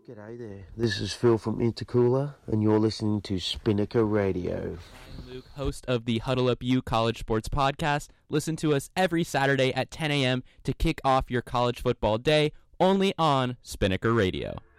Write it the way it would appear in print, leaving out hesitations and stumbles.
G'day there, this is Phil from Intercooler, and you're listening to Spinnaker Radio. I'm Luke, host of the Huddle Up U College Sports Podcast. Listen to us every Saturday at 10 a.m. to kick off your college football day, only on Spinnaker Radio.